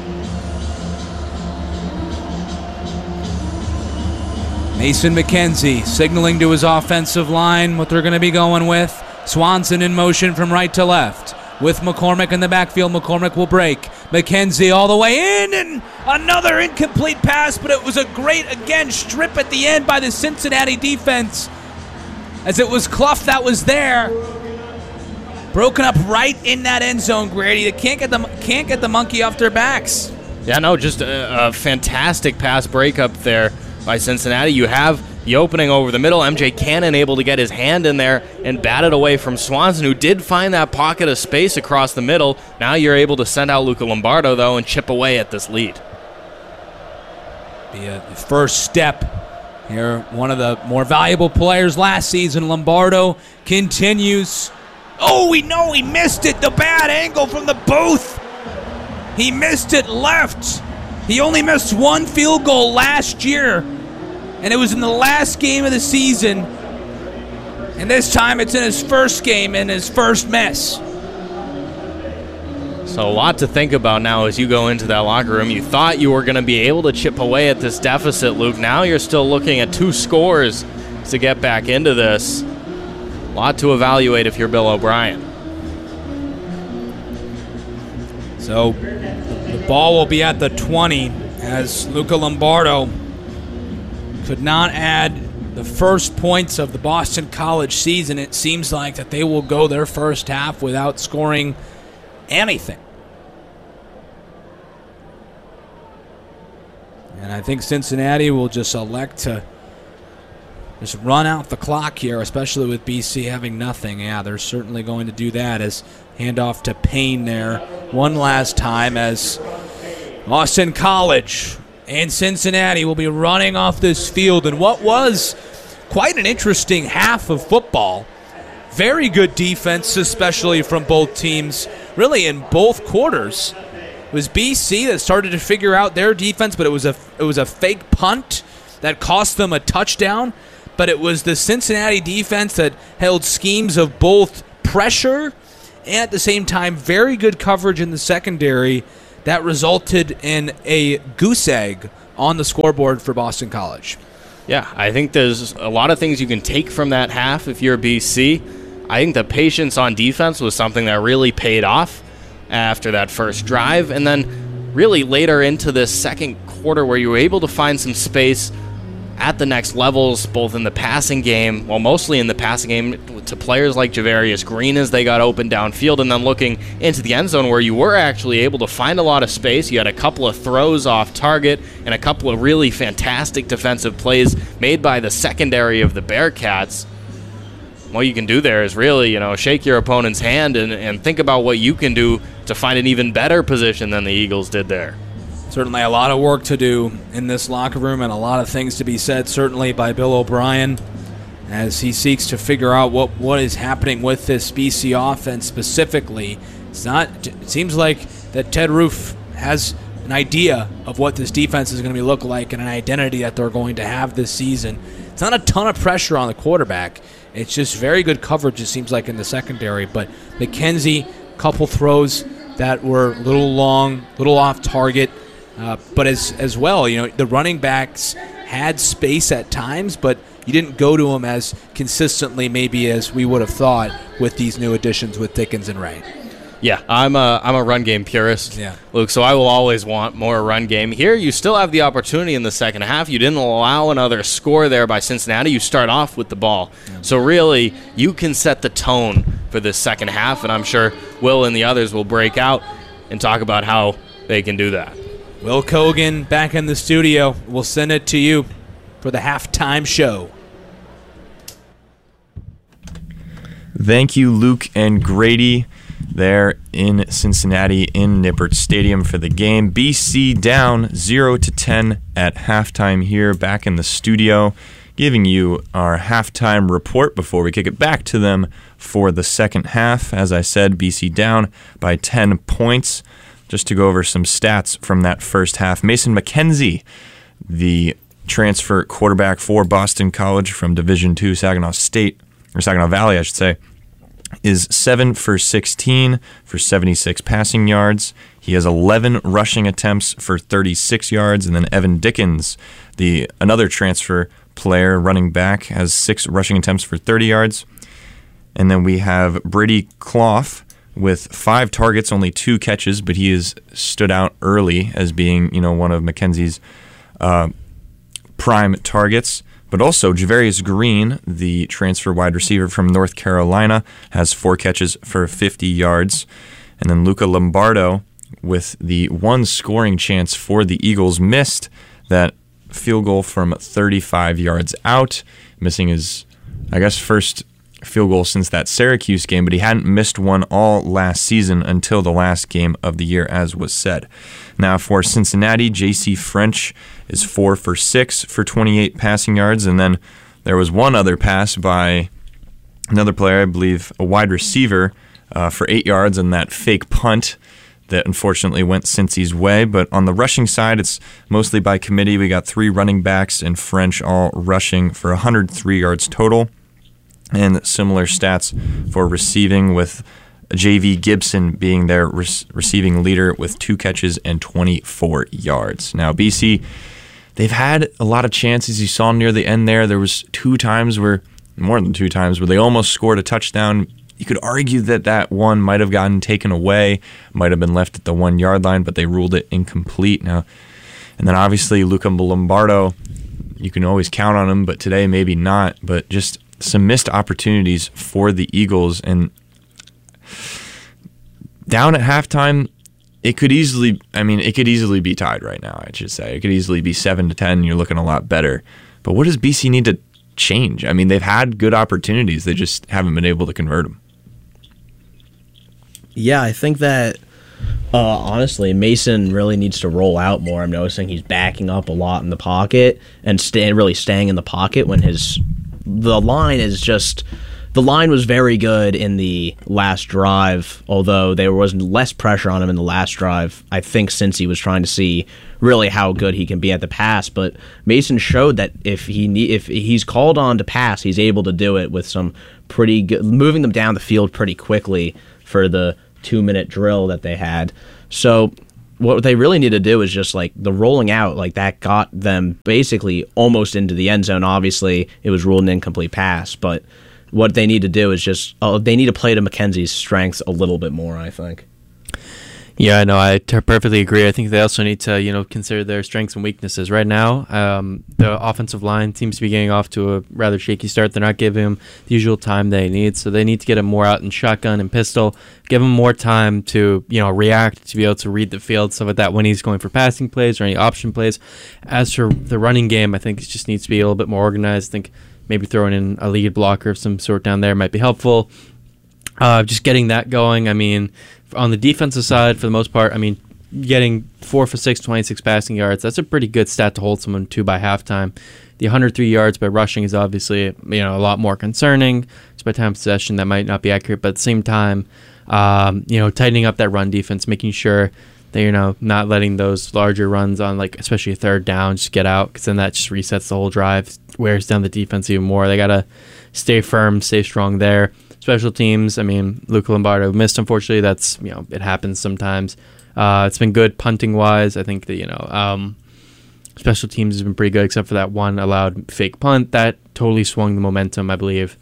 [SPEAKER 2] Mason McKenzie signaling to his offensive line what they're going to be going with. Swanson in motion from right to left. With McCormick in the backfield, McCormick will break. McKenzie all the way in, and another incomplete pass, but it was a great, again, strip at the end by the Cincinnati defense. As it was Clough that was there. Broken up right in that end zone, Grady. They can't get the monkey off their backs.
[SPEAKER 1] Yeah, no, just a fantastic pass breakup there by Cincinnati. You have the opening over the middle. MJ Cannon able to get his hand in there and bat it away from Swanson, who did find that pocket of space across the middle. Now you're able to send out Luca Lombardo, though, and chip away at this lead.
[SPEAKER 2] Be a first step here. One of the more valuable players last season, Lombardo, continues. Oh, we know he missed it. The bad angle from the booth. He missed it left. He only missed one field goal last year, and it was in the last game of the season. And this time it's in his first game and his first miss.
[SPEAKER 1] So a lot to think about now as you go into that locker room. You thought you were going to be able to chip away at this deficit, Luke. Now you're still looking at 2 scores to get back into this. A lot to evaluate if you're Bill O'Brien.
[SPEAKER 2] So the ball will be at the 20 as Luca Lombardo could not add the first points of the Boston College season. It seems like that they will go their first half without scoring anything. And I think Cincinnati will just elect to just run out the clock here, especially with BC having nothing. Yeah, they're certainly going to do that as handoff to Payne there one last time as Boston College and Cincinnati will be running off this field in what was quite an interesting half of football. Very good defense, especially from both teams. really in both quarters. It was BC that started to figure out their defense, but it was a fake punt that cost them a touchdown. But it was the Cincinnati defense that held schemes of both pressure and at the same time very good coverage in the secondary that resulted in a goose egg on the scoreboard for Boston College.
[SPEAKER 1] Yeah, I think there's a lot of things you can take from that half if you're BC. I think the patience on defense was something that really paid off after that first drive. And then really later into this second quarter where you were able to find some space at the next levels, both in the passing game, well, mostly in the passing game, to players like Javarius Green as they got open downfield, and then looking into the end zone where you were actually able to find a lot of space. You had a couple of throws off target and a couple of really fantastic defensive plays made by the secondary of the Bearcats. What you can do there is really, shake your opponent's hand and think about what you can do to find an even better position than the Eagles did there.
[SPEAKER 2] Certainly a lot of work to do in this locker room and a lot of things to be said, certainly by Bill O'Brien, as he seeks to figure out what is happening with this BC offense specifically. It seems like that Ted Roof has an idea of what this defense is going to look like and an identity that they're going to have this season. It's not a ton of pressure on the quarterback. It's just very good coverage, it seems like, in the secondary. But McKenzie, couple throws that were a little long, a little off target. But as well, the running backs had space at times, but you didn't go to them as consistently maybe as we would have thought with these new additions with Dickens and Ray.
[SPEAKER 1] Yeah, I'm a run game purist,
[SPEAKER 2] yeah,
[SPEAKER 1] Luke, so I will always want more run game. Here, you still have the opportunity in the second half. You didn't allow another score there by Cincinnati. You start off with the ball. Yeah. So really, you can set the tone for this second half, and I'm sure Will and the others will break out and talk about how they can do that.
[SPEAKER 2] Will Kogan back in the studio. We'll send it to you for the halftime show.
[SPEAKER 3] Thank you, Luke and Grady, there in Cincinnati in Nippert Stadium for the game. BC down 0-10 at halftime here, back in the studio, giving you our halftime report before we kick it back to them for the second half. As I said, BC down by 10 points. Just to go over some stats from that first half, Mason McKenzie, the transfer quarterback for Boston College from Division II Saginaw Valley, I should say, is 7 for 16 for 76 passing yards. He has 11 rushing attempts for 36 yards, and then Evan Dickens, another transfer player, running back, has 6 rushing attempts for 30 yards. And then we have Brady Clough with 5 targets, only 2 catches, but he has stood out early as being, one of McKenzie's prime targets. But also Javarius Green, the transfer wide receiver from North Carolina, has 4 catches for 50 yards. And then Luca Lombardo, with the one scoring chance for the Eagles, missed that field goal from 35 yards out, missing his, first field goal since that Syracuse game, but he hadn't missed one all last season until the last game of the year, as was said. Now for Cincinnati, J.C. French is 4 for 6 for 28 passing yards, and then there was one other pass by another player, I believe a wide receiver, for 8 yards on that fake punt that unfortunately went Cincy's way. But on the rushing side, it's mostly by committee. We got 3 running backs and French all rushing for 103 yards total. And similar stats for receiving, with J.V. Gibson being their receiving leader with 2 catches and 24 yards. Now, BC, they've had a lot of chances. You saw near the end there was more than two times where they almost scored a touchdown. You could argue that one might have gotten taken away, might have been left at the 1 yard line, but they ruled it incomplete. Now, and then obviously Luca Lombardo, you can always count on him, but today maybe not. But just some missed opportunities for the Eagles, and down at halftime, it could easily be tied right now, I should say. It could easily be 7-10, and you're looking a lot better. But what does BC need to change? They've had good opportunities. They just haven't been able to convert them.
[SPEAKER 5] Yeah, I think that, honestly, Mason really needs to roll out more. I'm noticing he's backing up a lot in the pocket and really staying in the pocket when the line is just the line was very good in the last drive, although there was less pressure on him in the last drive. I think since he was trying to see really how good he can be at the pass, but Mason showed that if he's called on to pass, he's able to do it with some pretty good, moving them down the field pretty quickly for the 2-minute drill that they had. So what they really need to do is just like the rolling out, like that got them basically almost into the end zone. Obviously, it was ruled an incomplete pass, but what they need to do is just they need to play to McKenzie's strengths a little bit more, I think.
[SPEAKER 4] Yeah, no, I perfectly agree. I think they also need to, consider their strengths and weaknesses. Right now, the offensive line seems to be getting off to a rather shaky start. They're not giving him the usual time they need, so they need to get him more out in shotgun and pistol, give him more time to, react, to be able to read the field, stuff like that, when he's going for passing plays or any option plays. As for the running game, I think it just needs to be a little bit more organized. I think maybe throwing in a lead blocker of some sort down there might be helpful. Just getting that going. I mean, on the defensive side, for the most part, getting 4 for 6, 26 passing yards, that's a pretty good stat to hold someone to by halftime. The 103 yards by rushing is obviously, a lot more concerning. It's by time of possession that might not be accurate, but at the same time, tightening up that run defense, making sure that you're not letting those larger runs on, like, especially a third down, just get out, because then that just resets the whole drive, wears down the defense even more. They got to stay firm, stay strong there. Special teams, Luca Lombardo missed, unfortunately. That's, it happens sometimes. It's been good punting-wise. I think that, special teams has been pretty good, except for that one allowed fake punt. That totally swung the momentum, I believe.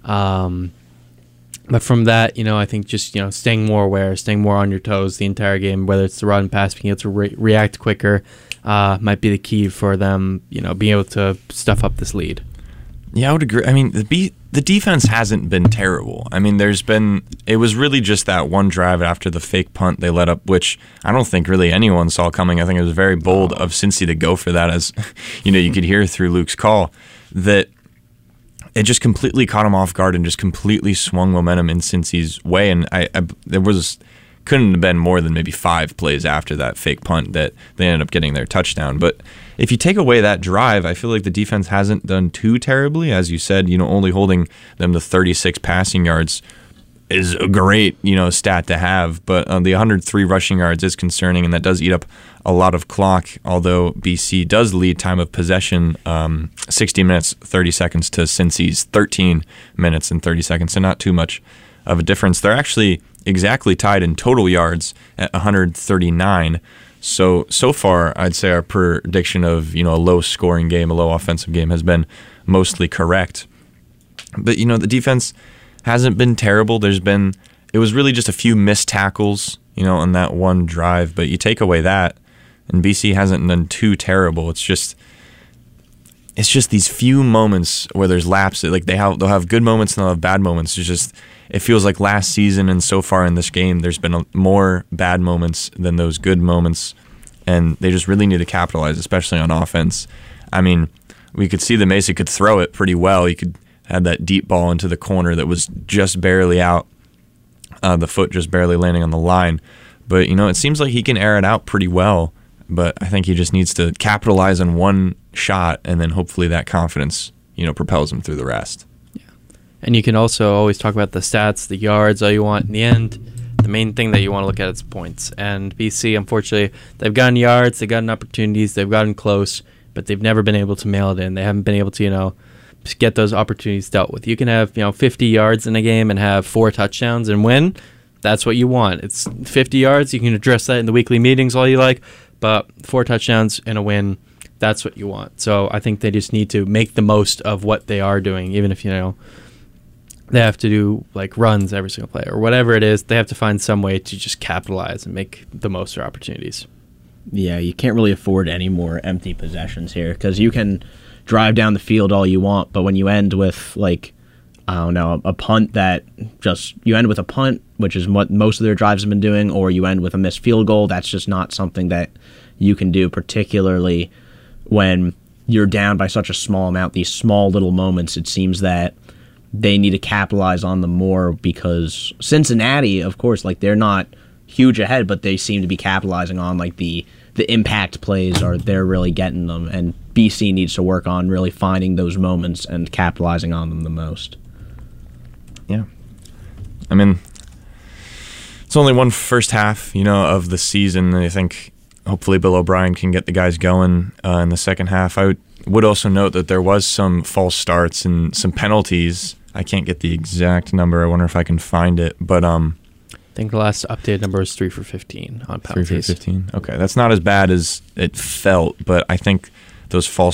[SPEAKER 4] But from that, I think just, staying more aware, staying more on your toes the entire game, whether it's the run and pass, being able to react quicker, might be the key for them, being able to stuff up this lead.
[SPEAKER 3] Yeah, I would agree. The defense hasn't been terrible. It was really just that one drive after the fake punt they let up, which I don't think really anyone saw coming. I think it was very bold of Cincy to go for that, as you could hear through Luke's call, that it just completely caught him off guard and just completely swung momentum in Cincy's way. And couldn't have been more than maybe 5 plays after that fake punt that they ended up getting their touchdown. But if you take away that drive, I feel like the defense hasn't done too terribly. As you said, only holding them to 36 passing yards is a great, stat to have. But the 103 rushing yards is concerning, and that does eat up a lot of clock, although BC does lead time of possession 60 minutes, 30 seconds to Cincy's 13 minutes and 30 seconds, so not too much of a difference. They're actually exactly tied in total yards at 139. So far, I'd say our prediction of, a low-scoring game, a low-offensive game has been mostly correct. But, the defense hasn't been terrible. It was really just a few missed tackles, on that one drive. But you take away that, and BC hasn't done too terrible. It's just these few moments where there's lapses. Like they'll have good moments and they'll have bad moments. It feels like last season and so far in this game, there's been more bad moments than those good moments, and they just really need to capitalize, especially on offense. We could see that Mason could throw it pretty well. He could have that deep ball into the corner that was just barely out, the foot just barely landing on the line. But, it seems like he can air it out pretty well, but I think he just needs to capitalize on one shot, and then hopefully that confidence, propels him through the rest.
[SPEAKER 4] And you can also always talk about the stats, the yards, all you want. In the end, the main thing that you want to look at is points. And BC, unfortunately, they've gotten yards, they've gotten opportunities, they've gotten close, but they've never been able to mail it in. They haven't been able to, just get those opportunities dealt with. You can have, 50 yards in a game and have 4 touchdowns and win. That's what you want. It's 50 yards. You can address that in the weekly meetings all you like, but 4 touchdowns and a win, that's what you want. So I think they just need to make the most of what they are doing, even if, they have to do like runs every single play or whatever it is. They have to find some way to just capitalize and make the most of their opportunities.
[SPEAKER 5] Yeah, you can't really afford any more empty possessions here, because you can drive down the field all you want, but when you end with a punt that you end with a punt, which is what most of their drives have been doing, or you end with a missed field goal, that's just not something that you can do, particularly when you're down by such a small amount. These small little moments, it seems that they need to capitalize on them more, because Cincinnati, of course, they're not huge ahead, but they seem to be capitalizing on the impact plays, or they're really getting them, and BC needs to work on really finding those moments and capitalizing on them the most.
[SPEAKER 3] Yeah. I mean, it's only one first half, of the season. And I think hopefully Bill O'Brien can get the guys going in the second half. I would also note that there was some false starts and some penalties. I can't get the exact number. I wonder if I can find it. But
[SPEAKER 4] I think the last updated number is 3 for 15 on penalties.
[SPEAKER 3] 3 for 15. Okay, that's not as bad as it felt, but I think those false